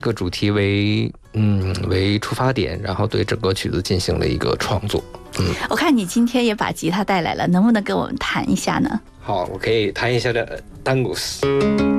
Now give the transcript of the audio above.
个主题为出发点，然后对整个曲子进行了一个创作。 我看你今天也把吉他带来了，能不能跟我们弹一下呢？ 好，我可以弹一下的丹古斯。